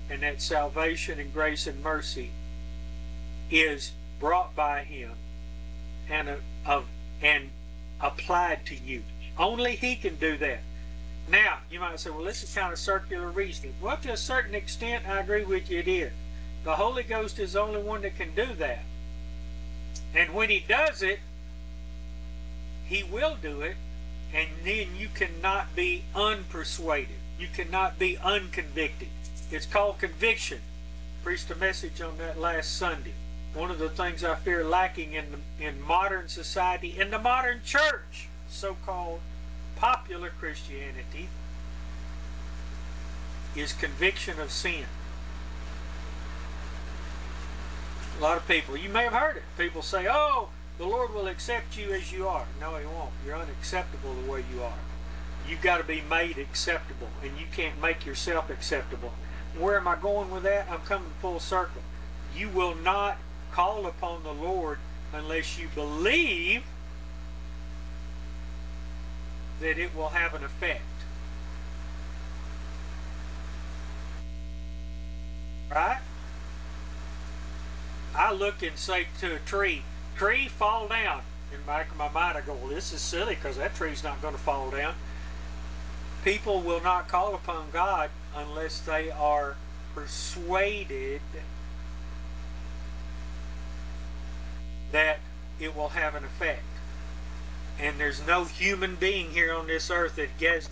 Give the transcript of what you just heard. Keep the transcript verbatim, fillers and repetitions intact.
and that salvation and grace and mercy is brought by him and, uh, of, and applied to you. Only he can do that. Now, you might say, well, this is kind of circular reasoning. Well, to a certain extent, I agree with you, it is. The Holy Ghost is the only one that can do that. And when he does it, he will do it, and then you cannot be unpersuaded. You cannot be unconvicted. It's called conviction. Preached a message on that last Sunday. One of the things I fear lacking in the, in modern society, in the modern church, so-called popular Christianity, is conviction of sin. A lot of people, you may have heard it, people say, oh, the Lord will accept you as you are. No, he won't. You're unacceptable the way you are. You've got to be made acceptable, and you can't make yourself acceptable. Where am I going with that? I'm coming full circle. You will not call upon the Lord unless you believe that it will have an effect. Right? I look and say to a tree, tree, fall down. In the back of my mind I go, well, this is silly because that tree's not going to fall down. People will not call upon God unless they are persuaded that it will have an effect. And there's no human being here on this earth that gets